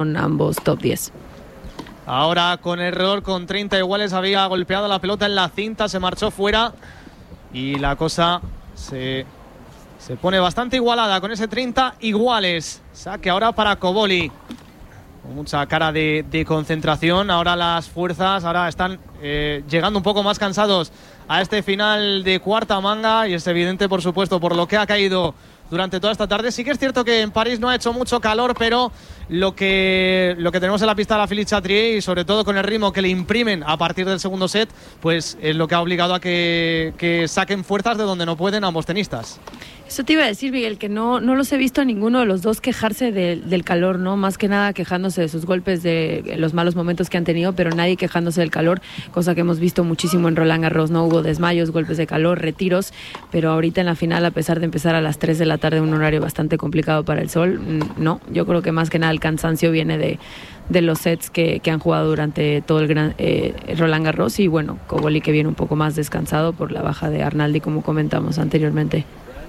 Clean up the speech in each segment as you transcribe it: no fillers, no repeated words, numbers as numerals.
Son ambos top 10. Ahora con error, con 30 iguales, había golpeado la pelota en la cinta, se marchó fuera y la cosa se pone bastante igualada con ese 30 iguales. Saque ahora para Koboli. Con mucha cara de concentración. Ahora las fuerzas están llegando un poco más cansados a este final de cuarta manga y es evidente, por supuesto, por lo que ha caído durante toda esta tarde. Sí que es cierto que en París no ha hecho mucho calor, pero lo que tenemos en la pista de la Philippe Chatrier y sobre todo con el ritmo que le imprimen a partir del segundo set, pues es lo que ha obligado a que saquen fuerzas de donde no pueden ambos tenistas. Eso te iba a decir, Miguel, que no los he visto a ninguno de los dos quejarse del calor, ¿no? Más que nada quejándose de sus golpes, de los malos momentos que han tenido, pero nadie quejándose del calor, cosa que hemos visto muchísimo en Roland Garros, ¿no? Hubo desmayos, golpes de calor, retiros, pero ahorita en la final, a pesar de empezar a las 3 de la tarde, un horario bastante complicado para el sol, no, yo creo que más que nada el cansancio viene de los sets que han jugado durante todo el gran Roland Garros y bueno, Koboli que viene un poco más descansado por la baja de Arnaldi, como comentamos anteriormente.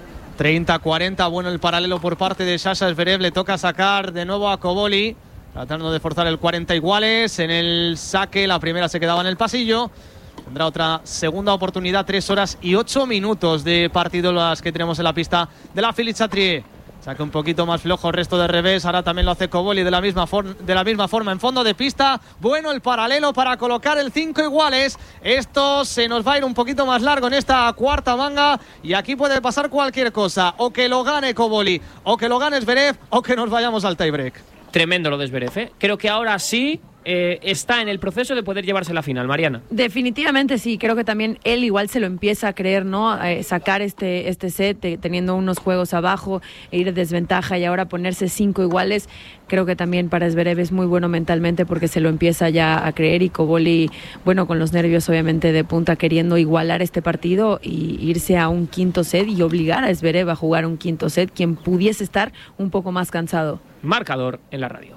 30-40, bueno el paralelo por parte de Sasha Zverev, le toca sacar de nuevo a Koboli, tratando de forzar el 40 iguales, en el saque la primera se quedaba en el pasillo, tendrá otra segunda oportunidad, 3 horas y 8 minutos de partido las que tenemos en la pista de la Philippe Chatrier. Saca un poquito más flojo el resto de revés. Ahora también lo hace Koboli de la misma forma en fondo de pista. Bueno el paralelo para colocar el 5 iguales. Esto se nos va a ir un poquito más largo en esta cuarta manga. Y aquí puede pasar cualquier cosa. O que lo gane Koboli, o que lo gane Zverev, o que nos vayamos al tiebreak. Tremendo lo de Zverev, ¿eh? Creo que ahora sí está en el proceso de poder llevarse la final, Mariana. Definitivamente sí, creo que también él igual se lo empieza a creer, ¿no? Sacar este set teniendo unos juegos abajo, ir de desventaja y ahora ponerse 5 iguales, creo que también para Zverev es muy bueno mentalmente porque se lo empieza ya a creer y Koboli, bueno, con los nervios obviamente de punta queriendo igualar este partido y irse a un quinto set y obligar a Zverev a jugar un quinto set, quien pudiese estar un poco más cansado. Marcador en la radio.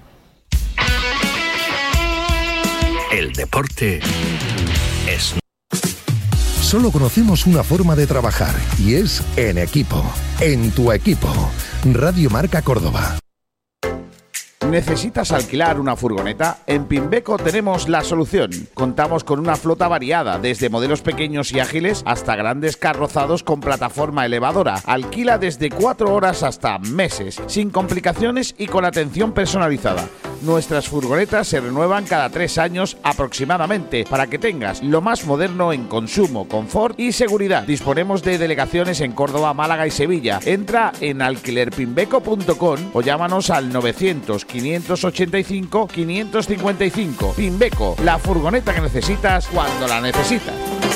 El deporte es... Solo conocemos una forma de trabajar y es en equipo. En tu equipo. Radio Marca Córdoba. ¿Necesitas alquilar una furgoneta? En Pimbeco tenemos la solución. Contamos con una flota variada, desde modelos pequeños y ágiles hasta grandes carrozados con plataforma elevadora. Alquila desde 4 horas hasta meses, sin complicaciones y con atención personalizada. Nuestras furgonetas se renuevan cada 3 años aproximadamente, para que tengas lo más moderno en consumo, confort y seguridad. Disponemos de delegaciones en Córdoba, Málaga y Sevilla. Entra en alquilerpimbeco.com o llámanos al 900-585-555. Pimbeco, la furgoneta que necesitas cuando la necesitas.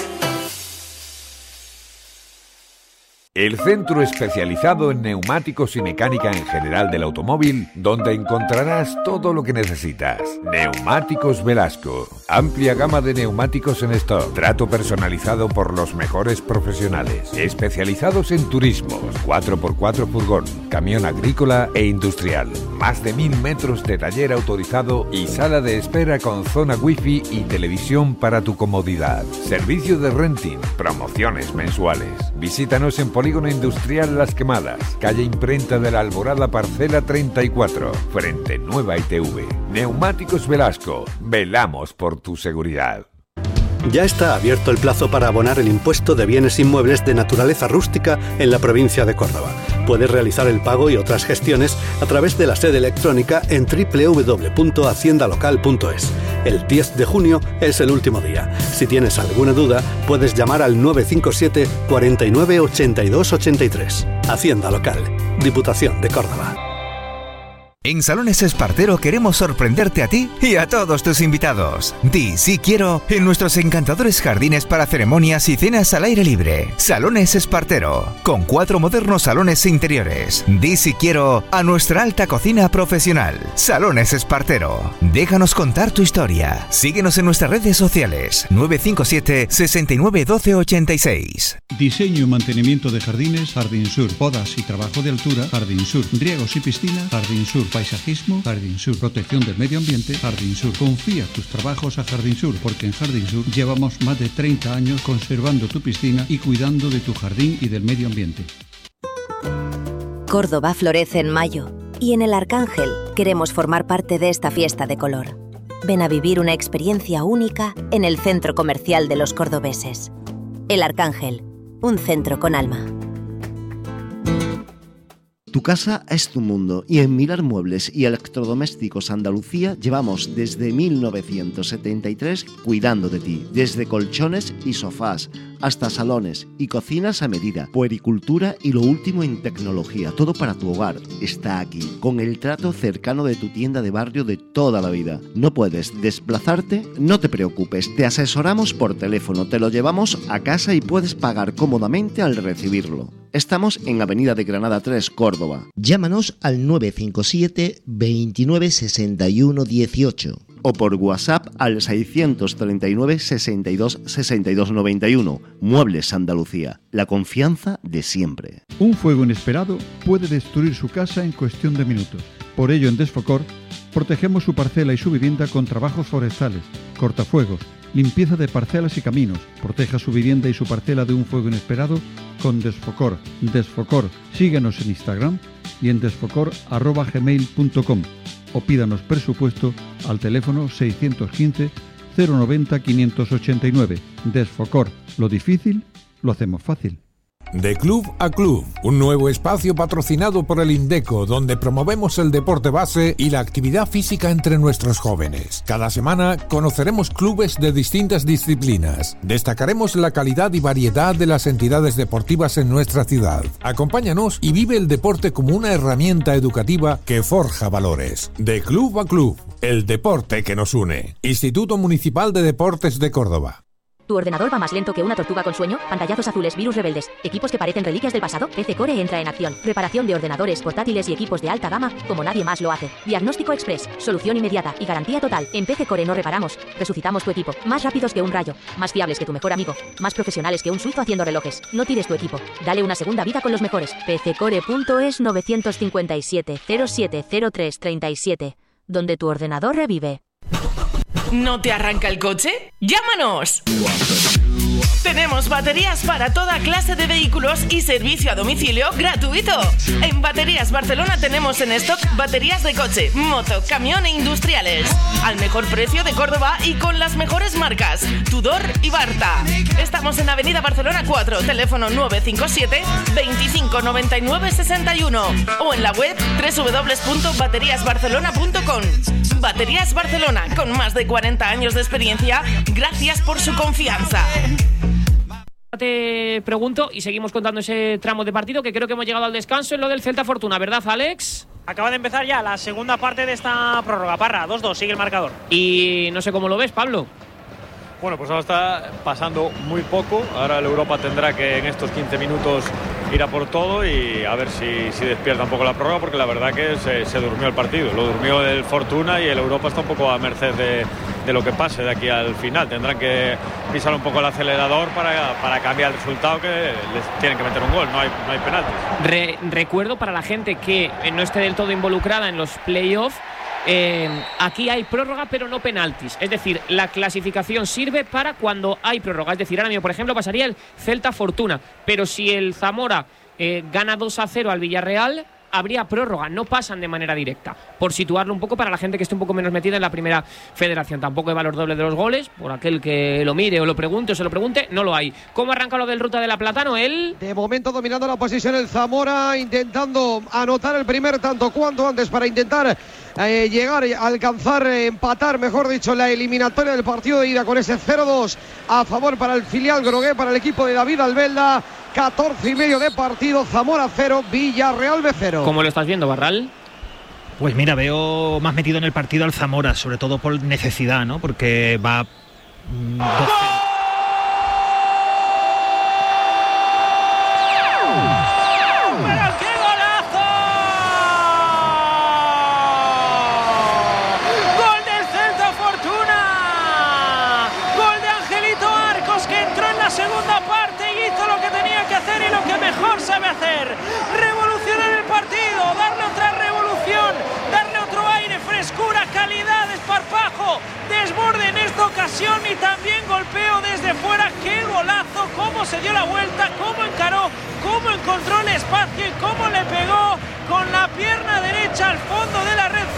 El centro especializado en neumáticos y mecánica en general del automóvil, donde encontrarás todo lo que necesitas. Neumáticos Velasco. Amplia gama de neumáticos en stock. Trato personalizado por los mejores profesionales. Especializados en turismos, 4x4 furgón, camión agrícola e industrial. Más de 1000 metros de taller autorizado y sala de espera con zona wifi y televisión para tu comodidad. Servicio de renting, promociones mensuales. Visítanos en Polígono Industrial Las Quemadas, calle Imprenta de la Alborada, parcela 34, frente Nueva ITV. Neumáticos Velasco, velamos por tu seguridad. Ya está abierto el plazo para abonar el impuesto de bienes inmuebles de naturaleza rústica en la provincia de Córdoba. Puedes realizar el pago y otras gestiones a través de la sede electrónica en www.haciendalocal.es. El 10 de junio es el último día. Si tienes alguna duda, puedes llamar al 957 49 82 83. Hacienda Local, Diputación de Córdoba. En Salones Espartero queremos sorprenderte a ti y a todos tus invitados. Di sí quiero en nuestros encantadores jardines para ceremonias y cenas al aire libre. Salones Espartero, con 4 modernos salones interiores. Di sí quiero a nuestra alta cocina profesional. Salones Espartero. Déjanos contar tu historia. Síguenos en nuestras redes sociales. 957 69 12 86. Diseño y mantenimiento de jardines, Jardín Sur. Podas y trabajo de altura, Jardín Sur. Riegos y piscina, Jardín Sur. Paisajismo, Jardín Sur. Protección del medio ambiente, Jardín Sur. Confía tus trabajos a Jardín Sur, porque en Jardín Sur llevamos más de 30 años conservando tu piscina y cuidando de tu jardín y del medio ambiente. Córdoba florece en mayo y en el Arcángel queremos formar parte de esta fiesta de color. Ven a vivir una experiencia única en el Centro Comercial de los Cordobeses. El Arcángel, un centro con alma. Tu casa es tu mundo y en Milar Muebles y Electrodomésticos Andalucía llevamos desde 1973 cuidando de ti, desde colchones y sofás hasta salones y cocinas a medida, puericultura y lo último en tecnología, todo para tu hogar está aquí, con el trato cercano de tu tienda de barrio de toda la vida. ¿No puedes desplazarte? No te preocupes, te asesoramos por teléfono, te lo llevamos a casa y puedes pagar cómodamente al recibirlo. Estamos en Avenida de Granada 3, Córdoba. Llámanos al 957 29 61 18 o por WhatsApp al 639 62 62 91. Muebles Andalucía, la confianza de siempre. Un fuego inesperado puede destruir su casa en cuestión de minutos. Por ello, en Desfocor, protegemos su parcela y su vivienda con trabajos forestales, cortafuegos, limpieza de parcelas y caminos. Proteja su vivienda y su parcela de un fuego inesperado con Desfocor. Desfocor, síguenos en Instagram y en desfocor@gmail.com o pídanos presupuesto al teléfono 615 090 589. Desfocor, lo difícil lo hacemos fácil. De Club a Club, un nuevo espacio patrocinado por el Indeco, donde promovemos el deporte base y la actividad física entre nuestros jóvenes. Cada semana conoceremos clubes de distintas disciplinas. Destacaremos la calidad y variedad de las entidades deportivas en nuestra ciudad. Acompáñanos y vive el deporte como una herramienta educativa que forja valores. De Club a Club, el deporte que nos une. Instituto Municipal de Deportes de Córdoba. ¿Tu ordenador va más lento que una tortuga con sueño? Pantallazos azules, virus rebeldes, equipos que parecen reliquias del pasado. PC Core entra en acción. Reparación de ordenadores, portátiles y equipos de alta gama como nadie más lo hace. Diagnóstico express, solución inmediata y garantía total. En PC Core no reparamos, resucitamos tu equipo. Más rápidos que un rayo, más fiables que tu mejor amigo, más profesionales que un suizo haciendo relojes. No tires tu equipo, dale una segunda vida con los mejores. pccore.es 957 0703 37, donde tu ordenador revive. ¿No te arranca el coche? ¡Llámanos! Tenemos baterías para toda clase de vehículos y servicio a domicilio gratuito. En Baterías Barcelona tenemos en stock baterías de coche, moto, camión e industriales. Al mejor precio de Córdoba y con las mejores marcas, Tudor y Barta. Estamos en Avenida Barcelona 4, teléfono 957 25 99 61 o en la web www.bateriasbarcelona.com. Baterías Barcelona, con más de 40 años de experiencia, gracias por su confianza. Te pregunto y seguimos contando ese tramo de partido que creo que hemos llegado al descanso en lo del Celta Fortuna, ¿verdad, Alex? Acaba de empezar ya la segunda parte de esta prórroga. Parra, 2-2, sigue el marcador. Y no sé cómo lo ves, Pablo. Bueno, pues ahora está pasando muy poco. Ahora el Europa tendrá que en estos 15 minutos ir a por todo y a ver si despierta un poco la prórroga, porque la verdad que se durmió el partido. Lo durmió el Fortuna y el Europa está un poco a merced de lo que pase de aquí al final. Tendrán que pisar un poco el acelerador para cambiar el resultado, que les tienen que meter un gol, no hay penaltis. Recuerdo para la gente que no esté del todo involucrada en los playoffs, aquí hay prórroga pero no penaltis, es decir, la clasificación sirve para cuando hay prórroga, es decir, ahora mismo por ejemplo pasaría el Celta Fortuna, pero si el Zamora gana 2-0 al Villarreal, habría prórroga, no pasan de manera directa, por situarlo un poco para la gente que esté un poco menos metida en la primera federación. Tampoco hay valor doble de los goles, por aquel que lo mire o lo pregunte o se lo pregunte, no lo hay. ¿Cómo arranca lo del Ruta de la Plata, Noel? De momento dominando la posición el Zamora, intentando anotar el primer tanto cuanto antes para intentar llegar, alcanzar, empatar, mejor dicho, la eliminatoria del partido de ida con ese 0-2 a favor para el filial grogué, para el equipo de David Albelda. 14,5 de partido, Zamora 0, Villarreal B 0. ¿Cómo lo estás viendo, Barral? Pues mira, veo más metido en el partido al Zamora, sobre todo por necesidad, ¿no? Porque va... sabe hacer, revolucionar el partido, darle otra revolución, darle otro aire, frescura, calidad, desparpajo, desborde en esta ocasión y también golpeo desde fuera. ¡Qué golazo! Cómo se dio la vuelta, cómo encaró, cómo encontró el espacio y cómo le pegó con la pierna derecha al fondo de la red,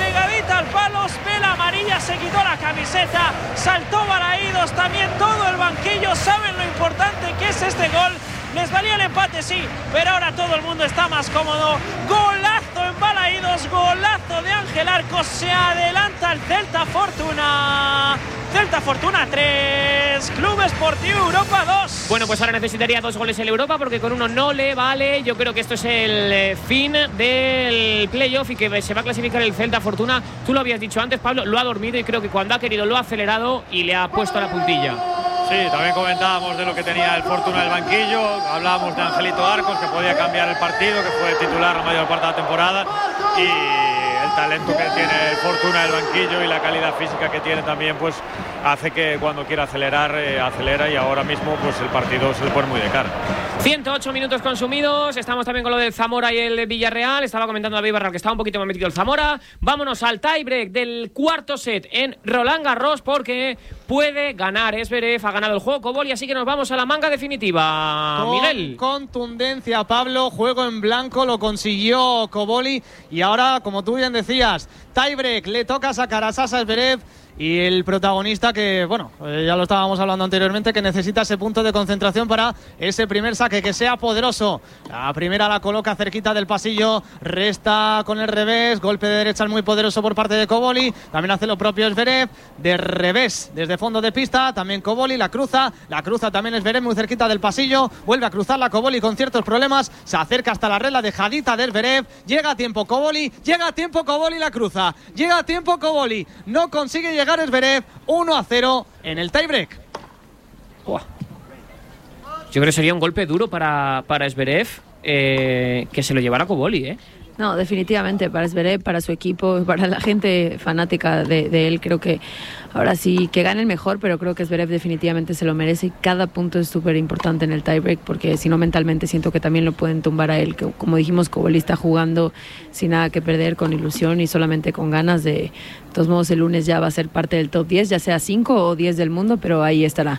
pelotita al palo, vela amarilla, se quitó la camiseta, saltó Balaídos, también todo el banquillo. Saben lo importante que es este gol. Les valía el empate, sí, pero ahora todo el mundo está más cómodo. Golazo en Balaídos, golazo de Ángel Arcos. Se adelanta el Celta Fortuna. Celta Fortuna 3, Club Esportiu Europa 2. Bueno, pues ahora necesitaría 2 goles en Europa porque con uno no le vale. Yo creo que esto es el fin del playoff y que se va a clasificar el Celta Fortuna. Tú lo habías dicho antes, Pablo, lo ha dormido y creo que cuando ha querido lo ha acelerado y le ha puesto a la puntilla. Sí, también comentábamos de lo que tenía el Fortuna del banquillo, hablábamos de Angelito Arcos, que podía cambiar el partido, que fue titular la mayor parte de la temporada, y el talento que tiene el Fortuna del banquillo y la calidad física que tiene también, pues hace que cuando quiera acelerar, acelera, y ahora mismo pues el partido se le pone muy de cara. 108 minutos consumidos, estamos también con lo del Zamora y el Villarreal. Estaba comentando David Barral que estaba un poquito más metido el Zamora. Vámonos al tiebreak del cuarto set en Roland Garros porque puede ganar Zverev, ha ganado el juego Koboli, así que nos vamos a la manga definitiva. Miguel. Contundencia, Pablo, juego en blanco, lo consiguió Koboli y ahora, como tú bien decías, tiebreak, le toca sacar a Sasa Zverev. Y el protagonista que, bueno, ya lo estábamos hablando anteriormente, que necesita ese punto de concentración para ese primer saque, que sea poderoso. La primera la coloca cerquita del pasillo, resta con el revés, golpe de derecha muy poderoso por parte de Koboli. También hace lo propio Zverev, de revés, desde fondo de pista, también Koboli, la cruza también Zverev muy cerquita del pasillo, vuelve a cruzar la Koboli con ciertos problemas, se acerca hasta la red, la dejadita de Zverev, llega a tiempo Koboli, la cruza, llega a tiempo Koboli, no consigue llegar Zverev, 1-0 en el tiebreak. Yo creo que sería un golpe duro para Zverev, que se lo llevara Koboli, ¿eh? No, definitivamente para Zverev, para su equipo, para la gente fanática de él, creo que ahora sí que gane el mejor, pero creo que Zverev definitivamente se lo merece y cada punto es súper importante en el tiebreak porque si no mentalmente siento que también lo pueden tumbar a él, que como dijimos Koboli está jugando sin nada que perder, con ilusión y solamente con ganas de todos modos el lunes ya va a ser parte del top 10, ya sea 5 o 10 del mundo, pero ahí estará.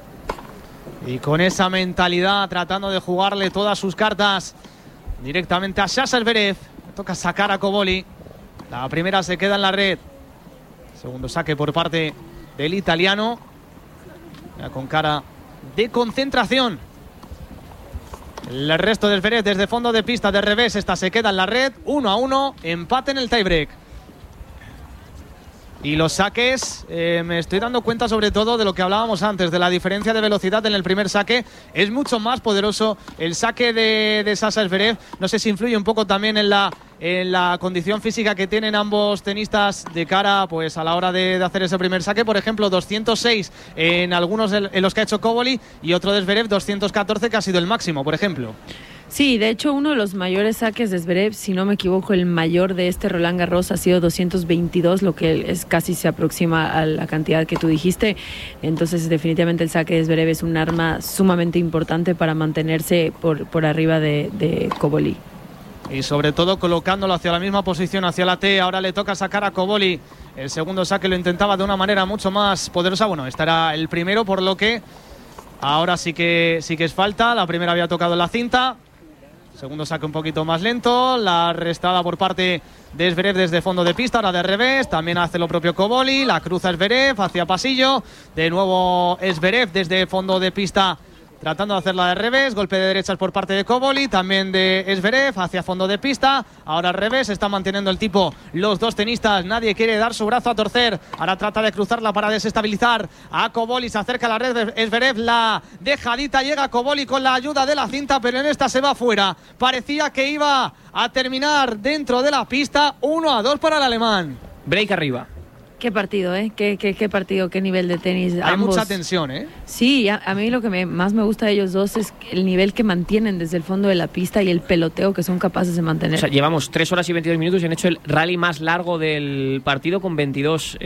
Y con esa mentalidad tratando de jugarle todas sus cartas directamente a Sasa Zverev. Toca sacar a Koboli. La primera se queda en la red. Segundo saque por parte del italiano. Ya con cara de concentración. El resto del Zverev desde fondo de pista de revés. Esta se queda en la red. 1-1. Empate en el tiebreak. Y los saques, me estoy dando cuenta sobre todo de lo que hablábamos antes, de la diferencia de velocidad en el primer saque. Es mucho más poderoso el saque de Sasa Zverev. No sé si influye un poco también en la condición física que tienen ambos tenistas de cara pues a la hora de hacer ese primer saque. Por ejemplo, 206 en algunos en los que ha hecho Koboli y otro de Zverev 214 que ha sido el máximo, por ejemplo. Sí, de hecho uno de los mayores saques de Zverev, si no me equivoco, el mayor de este Roland Garros ha sido 222, lo que es casi se aproxima a la cantidad que tú dijiste. Entonces definitivamente el saque de Zverev es un arma sumamente importante para mantenerse por arriba de Koboli. Y sobre todo colocándolo hacia la misma posición, hacia la T. Ahora le toca sacar a Koboli. El segundo saque lo intentaba de una manera mucho más poderosa. Bueno, este era el primero, por lo que ahora sí que es falta. La primera había tocado en la cinta. Segundo saque un poquito más lento, la restada por parte de Zverev desde fondo de pista, ahora de revés, también hace lo propio Koboli, la cruza Zverev hacia pasillo, de nuevo Zverev desde fondo de pista tratando de hacerla de revés, golpe de derechas por parte de Koboli, también de Zverev hacia fondo de pista, ahora al revés, está manteniendo el tipo los dos tenistas, nadie quiere dar su brazo a torcer, ahora trata de cruzarla para desestabilizar a Koboli, se acerca a la red de Zverev, la dejadita, llega Koboli con la ayuda de la cinta, pero en esta se va fuera, parecía que iba a terminar dentro de la pista, 1-2 para el alemán. Break arriba. Qué partido, ¿eh? Qué partido, qué nivel de tenis. Hay ambos. Mucha tensión, ¿eh? Sí, a mí lo que más me gusta de ellos dos es el nivel que mantienen desde el fondo de la pista y el peloteo que son capaces de mantener. O sea, llevamos 3 horas y 22 minutos y han hecho el rally más largo del partido con 22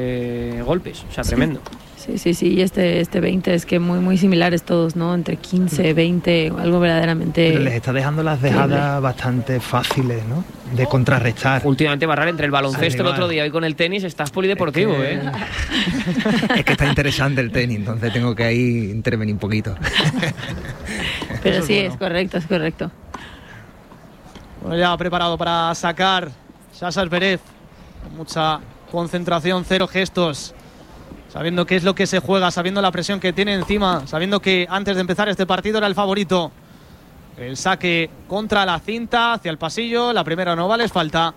golpes. O sea, tremendo. Sí, y este 20 es que muy similares todos, ¿no? Entre 15, 20, algo verdaderamente... Pero les está dejando las dejadas bastante fáciles, ¿no? De contrarrestar. Últimamente Barral entre el baloncesto el otro día y con el tenis estás polideportivo, Es que está interesante el tenis, entonces tengo que ahí intervenir un poquito. Pero sí, es correcto. Bueno, ya preparado para sacar Sasa Zverev. con mucha concentración, cero gestos, sabiendo qué es lo que se juega, sabiendo la presión que tiene encima, sabiendo que antes de empezar este partido era el favorito. El saque contra la cinta, hacia el pasillo, la primera no vale, es falta.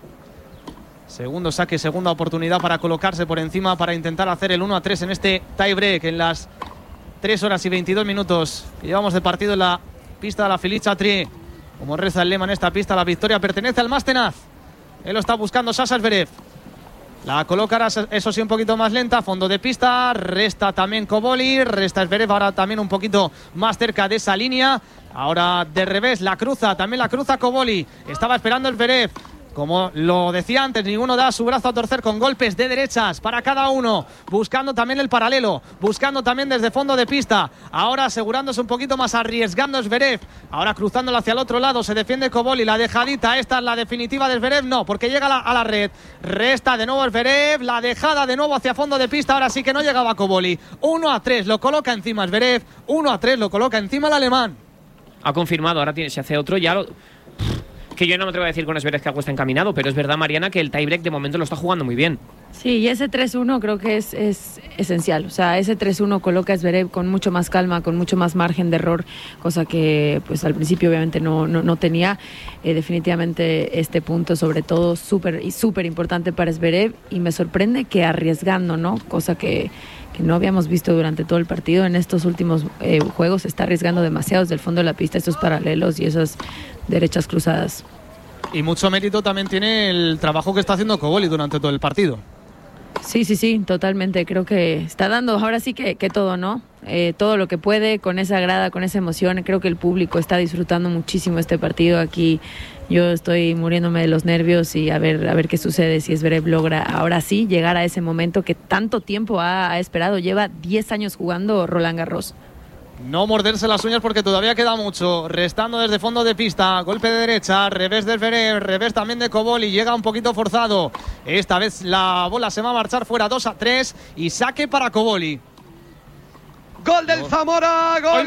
Segundo saque, segunda oportunidad para colocarse por encima, para intentar hacer el 1-3 en este tie break, en las 3 horas y 22 minutos que llevamos de partido en la pista de la Filiz-Chatrier. Como reza el lema en esta pista, la victoria pertenece al más tenaz. Él lo está buscando Sasha Zverev. La colocará, eso sí, un poquito más lenta, fondo de pista, resta también Koboli, resta Zverev ahora también un poquito más cerca de esa línea. Ahora de revés, la cruza, también la cruza Koboli. Estaba esperando el Zverev. Como lo decía antes, ninguno da su brazo a torcer, con golpes de derechas para cada uno, buscando también el paralelo, buscando también desde fondo de pista. Ahora asegurándose un poquito más, arriesgando Zverev. Ahora cruzándolo hacia el otro lado, se defiende Koboli, la dejadita, esta es la definitiva de Zverev, no, porque llega a la red. Resta de nuevo Zverev, la dejada de nuevo hacia fondo de pista, ahora sí que no llegaba Koboli. 1-3, lo coloca encima Zverev, 1-3, lo coloca encima el alemán. Ha confirmado, ahora se hace otro, ya lo... Que yo no me atrevo a decir con Zverev que algo está encaminado, pero es verdad, Mariana, que el tiebreak de momento lo está jugando muy bien. Sí, y ese 3-1 creo que es esencial. O sea, ese 3-1 coloca a Zverev con mucho más calma, con mucho más margen de error, cosa que pues al principio obviamente no tenía. Definitivamente este punto, sobre todo, súper importante para Zverev, y me sorprende que arriesgando, ¿no? Cosa que no habíamos visto durante todo el partido. En estos últimos juegos está arriesgando demasiado desde el fondo de la pista, estos paralelos y esas derechas cruzadas. Y mucho mérito también tiene el trabajo que está haciendo Koboli durante todo el partido. Sí, totalmente. Creo que está dando ahora sí que todo, ¿no? Todo lo que puede, con esa grada, con esa emoción. Creo que el público está disfrutando muchísimo este partido. Aquí yo estoy muriéndome de los nervios y a ver qué sucede si Zverev logra ahora sí llegar a ese momento que tanto tiempo ha esperado. Lleva 10 años jugando Roland Garros. No morderse las uñas porque todavía queda mucho. Restando desde fondo de pista, golpe de derecha, revés de Zverev, revés también de Koboli, llega un poquito forzado. Esta vez la bola se va a marchar fuera, 2-3 y saque para Koboli. Gol del Zamora, gol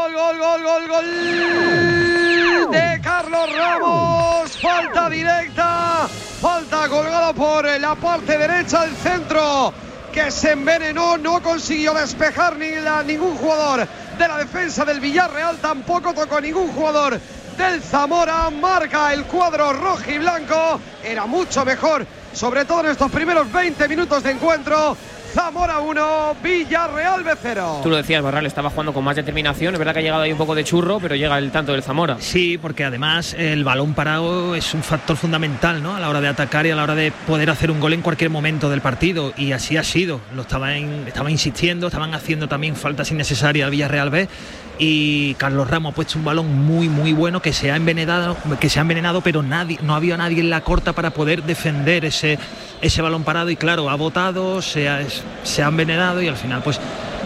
de Carlos Ramos, falta directa, falta colgada por la parte derecha del centro, que se envenenó, no consiguió despejar ningún jugador de la defensa del Villarreal, tampoco tocó ningún jugador del Zamora. Marca el cuadro rojo y blanco, era mucho mejor, sobre todo en estos primeros 20 minutos de encuentro. Zamora 1, Villarreal 0. Tú lo decías, Barral estaba jugando con más determinación. Es verdad que ha llegado ahí un poco de churro, pero llega el tanto del Zamora. Sí, porque además el balón parado es un factor fundamental, ¿no? A la hora de atacar y a la hora de poder hacer un gol en cualquier momento del partido. Y así ha sido. Estaba insistiendo, estaban haciendo también faltas innecesarias al Villarreal B. Y Carlos Ramos ha puesto un balón muy bueno que se ha envenenado, pero no había nadie en la corta para poder defender ese balón parado, y claro, ha botado, se ha envenenado y al final pues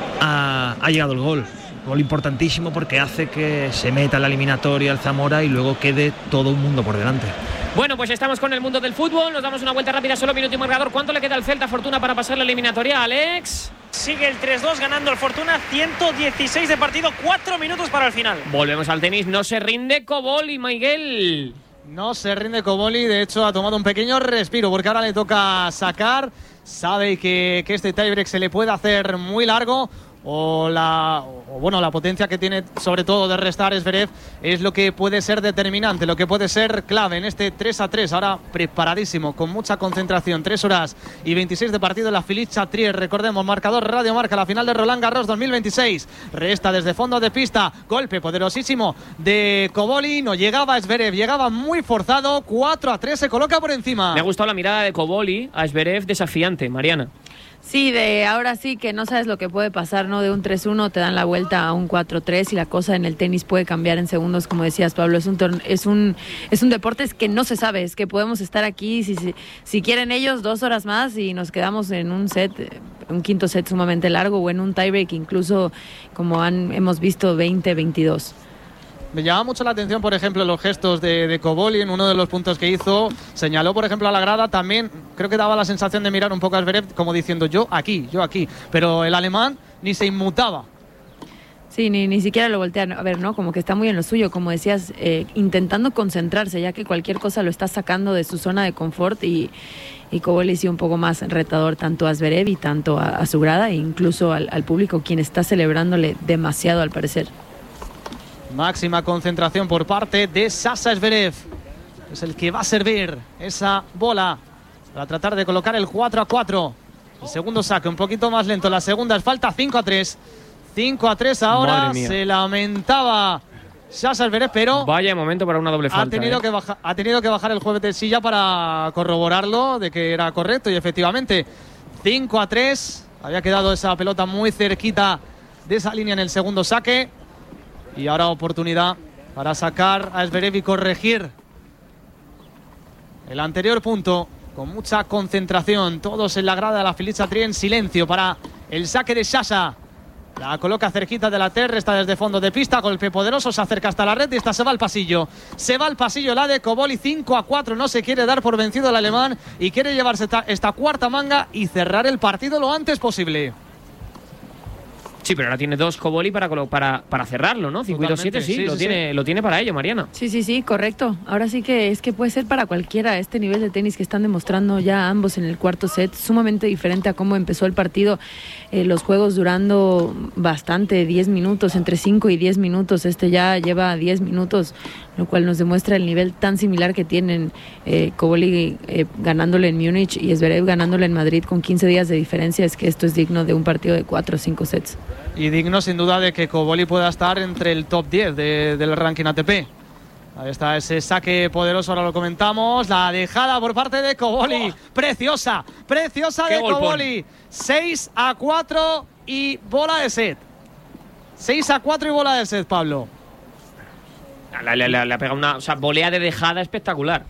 ha llegado el gol. Gol importantísimo porque hace que se meta en la eliminatoria el Zamora y luego quede todo un mundo por delante. Bueno, pues estamos con el mundo del fútbol. Nos damos una vuelta rápida, solo minuto y marcador. ¿Cuánto le queda al Celta Fortuna para pasar la eliminatoria, Alex? Sigue el 3-2 ganando el Fortuna, 116 de partido, 4 minutos para el final. Volvemos al tenis, no se rinde Koboli, Miguel. No se rinde Koboli, de hecho ha tomado un pequeño respiro porque ahora le toca sacar. Sabe que este tiebreak se le puede hacer muy largo. La potencia que tiene sobre todo de restar Zverev es lo que puede ser determinante, lo que puede ser clave en este 3-3. Ahora preparadísimo, con mucha concentración. 3 horas y 26 de partido en la Filiz-Chatrier. Recordemos, marcador Radio Marca, la final de Roland Garros 2026. Resta desde fondo de pista, golpe poderosísimo de Koboli. No llegaba Zverev, llegaba muy forzado. 4-3, se coloca por encima. Me ha gustado la mirada de Koboli a Zverev, desafiante, Mariana. Sí, de ahora sí que no sabes lo que puede pasar, ¿no? De un 3-1 te dan la vuelta a un 4-3 y la cosa en el tenis puede cambiar en segundos, como decías, Pablo. Es un deporte que no se sabe, es que podemos estar aquí, si quieren ellos, 2 horas más y nos quedamos en un quinto set sumamente largo, o en un tiebreak incluso, como hemos visto, 20-22. Me llama mucho la atención, por ejemplo, los gestos de Koboli en uno de los puntos que hizo. Señaló, por ejemplo, a la grada. También creo que daba la sensación de mirar un poco a Zverev como diciendo yo aquí. Pero el alemán ni se inmutaba. Sí, ni siquiera lo voltean. A ver, ¿no? Como que está muy en lo suyo, como decías, intentando concentrarse, ya que cualquier cosa lo está sacando de su zona de confort y Koboli sí un poco más retador tanto a Zverev y tanto a su grada e incluso al público, quien está celebrándole demasiado al parecer. Máxima concentración por parte de Sasha Zverev. Es el que va a servir esa bola para tratar de colocar el 4-4. El segundo saque un poquito más lento. La segunda es falta, 5-3. 5-3 ahora. Se lamentaba Sasha Zverev, pero vaya momento para una doble falta. Ha tenido que bajar el juez de silla para corroborarlo de que era correcto. Y efectivamente, 5-3. Había quedado esa pelota muy cerquita de esa línea en el segundo saque. Y ahora oportunidad para sacar a Zverev y corregir el anterior punto. Con mucha concentración. Todos en la grada de la Felicia Tri en silencio para el saque de Sasha. La coloca cerquita de la terra, está desde fondo de pista, golpe poderoso, se acerca hasta la red y esta se va al pasillo. Se va al pasillo la de Koboli, 5-4, no se quiere dar por vencido el alemán y quiere llevarse esta cuarta manga y cerrar el partido lo antes posible. Sí, pero ahora tiene 2 Koboli para cerrarlo, ¿no? 5 y 2-7, sí, lo tiene para ello, Mariana. Sí, correcto. Ahora sí que es que puede ser para cualquiera este nivel de tenis que están demostrando ya ambos en el cuarto set, sumamente diferente a cómo empezó el partido. Los juegos durando bastante, 10 minutos, entre 5 y 10 minutos. Este ya lleva 10 minutos, lo cual nos demuestra el nivel tan similar que tienen Koboli ganándole en Múnich y Zverev ganándole en Madrid con 15 días de diferencia. Es que esto es digno de un partido de 4 o 5 sets. Y digno sin duda de que Koboli pueda estar entre el top 10 del ranking ATP. Ahí está ese saque poderoso, ahora lo comentamos. La dejada por parte de Koboli. Preciosa de Koboli. 6-4 y bola de set. 6-4 y bola de set, Pablo. Le ha pegado una volea de dejada espectacular.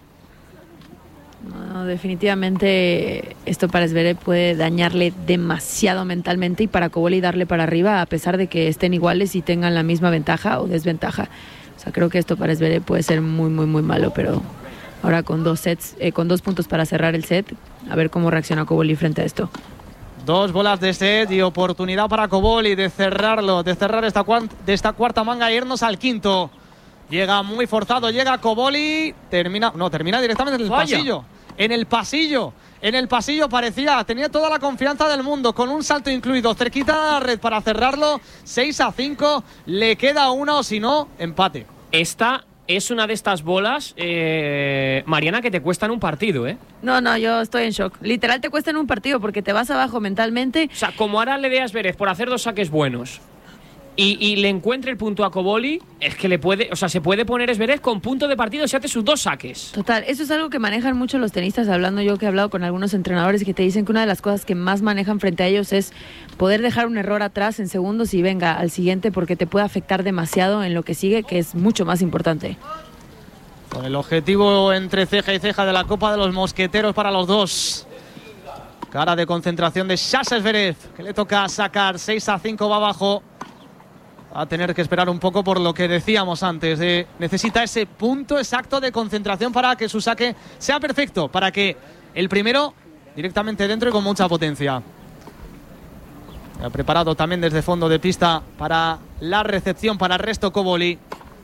No, definitivamente esto para Zverev puede dañarle demasiado mentalmente y para Koboli darle para arriba a pesar de que estén iguales y tengan la misma ventaja o desventaja. O sea, creo que esto para Zverev puede ser muy, muy, muy malo, pero ahora con 2 sets, con 2 puntos para cerrar el set, a ver cómo reacciona Koboli frente a esto. 2 bolas de set y oportunidad para Koboli de cerrarlo, de cerrar esta cuarta manga e irnos al quinto. Llega muy forzado, llega Koboli, termina directamente en el pasillo. En el pasillo tenía toda la confianza del mundo, con un salto incluido, cerquita de la red para cerrarlo. 6-5, le queda una o si no, empate. Esta es una de estas bolas, Mariana, que te cuestan un partido, ¿eh? No, yo estoy en shock. Literal te cuestan un partido porque te vas abajo mentalmente. O sea, como ahora le dé a Zverev por hacer 2 saques buenos y le encuentre el punto a Koboli, es que se puede poner Zverev con punto de partido si hace sus 2 saques. Total, eso es algo que manejan mucho los tenistas, yo que he hablado con algunos entrenadores que te dicen que una de las cosas que más manejan frente a ellos es poder dejar un error atrás en segundos y venga al siguiente porque te puede afectar demasiado en lo que sigue, que es mucho más importante. Con el objetivo entre ceja y ceja de la Copa de los Mosqueteros para los dos. Cara de concentración de Sasha Zverev, que le toca sacar. 6-5 va abajo. Va a tener que esperar un poco por lo que decíamos antes. Necesita ese punto exacto de concentración para que su saque sea perfecto. Para que el primero directamente dentro y con mucha potencia. Ha preparado también desde fondo de pista para la recepción para el resto Koboli.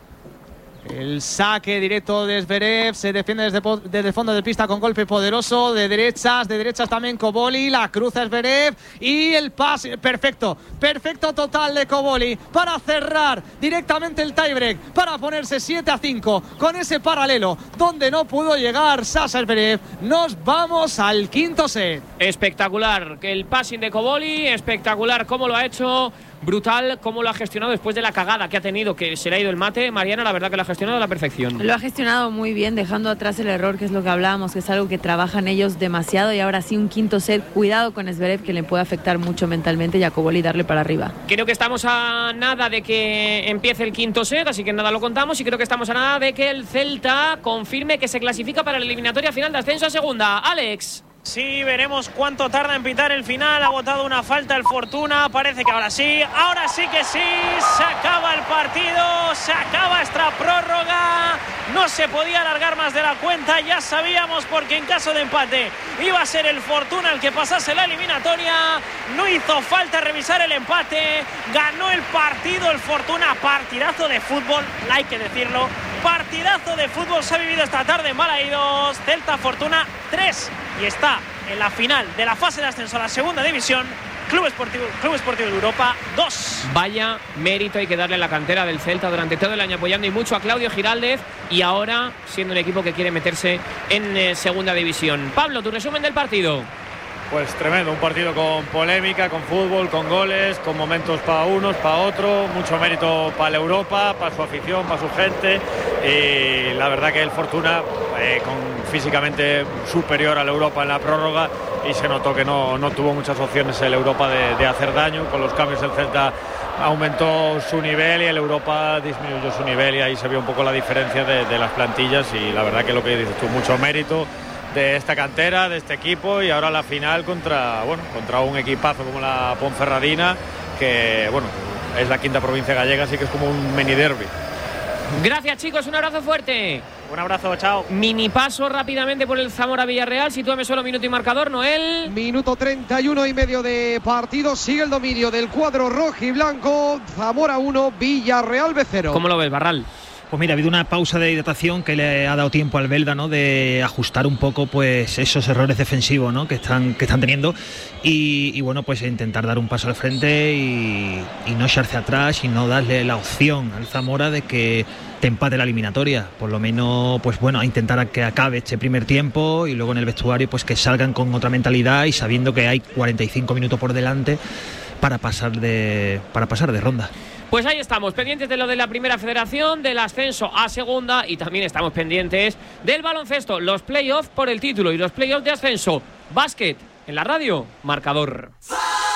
El saque directo de Zverev, se defiende desde fondo de pista con golpe poderoso, de derechas también Koboli, la cruza Zverev y el pase, perfecto total de Koboli para cerrar directamente el tiebreak, para ponerse 7-5 con ese paralelo donde no pudo llegar Sasha Zverev. Nos vamos al quinto set. Espectacular el passing de Koboli, espectacular cómo lo ha hecho. Brutal cómo lo ha gestionado después de la cagada que ha tenido, que se le ha ido el mate. Mariana, la verdad que lo ha gestionado a la perfección. Lo ha gestionado muy bien, dejando atrás el error, que es lo que hablábamos, que es algo que trabajan ellos demasiado. Y ahora sí, un quinto set, cuidado con Zverev, que le puede afectar mucho mentalmente, y a Koboli darle para arriba. Creo que estamos a nada de que empiece el quinto set, así que nada lo contamos. Y creo que estamos a nada de que el Celta confirme que se clasifica para la eliminatoria final de ascenso a segunda. Alex. Sí, veremos cuánto tarda en pitar el final. Ha botado una falta el Fortuna. Parece que ahora sí que sí. Se acaba el partido, se acaba esta prórroga. No se podía alargar más de la cuenta. Ya sabíamos, porque en caso de empate iba a ser el Fortuna el que pasase la eliminatoria. No hizo falta revisar el empate. Ganó el partido el Fortuna. Partidazo de fútbol, hay que decirlo. Partidazo de fútbol se ha vivido esta tarde en Balaídos. Celta Fortuna 3 y está en la final de la fase de ascenso a la segunda división. Club Esportivo de Europa 2. Vaya mérito hay que darle a la cantera del Celta durante todo el año, apoyando y mucho a Claudio Giraldez, y ahora siendo un equipo que quiere meterse en segunda división. Pablo, tu resumen del partido. Pues tremendo, un partido con polémica, con fútbol, con goles, con momentos para unos, para otros, mucho mérito para la Europa, para su afición, para su gente, y la verdad que el Fortuna físicamente superior a la Europa en la prórroga, y se notó que no tuvo muchas opciones el Europa de hacer daño. Con los cambios el Celta aumentó su nivel y el Europa disminuyó su nivel, y ahí se vio un poco la diferencia de las plantillas, y la verdad que lo que dices tú, mucho mérito de esta cantera, de este equipo, y ahora la final contra un equipazo como la Ponferradina, que es la quinta provincia gallega, así que es como un mini derbi. Gracias, chicos, un abrazo fuerte. Un abrazo, chao. Mini paso rápidamente por el Zamora Villarreal. Sitúame solo minuto y marcador, Noel. Minuto 31 y medio de partido. Sigue el dominio del cuadro rojiblanco. Zamora 1, Villarreal B 0. ¿Cómo lo ves, Barral? Pues mira, ha habido una pausa de hidratación que le ha dado tiempo al belga, ¿no?, de ajustar un poco pues esos errores defensivos, ¿no?, que están teniendo, y bueno, pues intentar dar un paso al frente y no echarse atrás y no darle la opción al Zamora de que te empate la eliminatoria. Por lo menos, pues bueno, a intentar a que acabe este primer tiempo, y luego en el vestuario pues que salgan con otra mentalidad y sabiendo que hay 45 minutos por delante para pasar de ronda. Pues ahí estamos, pendientes de lo de la Primera Federación, del ascenso a segunda, y también estamos pendientes del baloncesto, los playoffs por el título y los playoffs de ascenso. Básquet en la radio, marcador.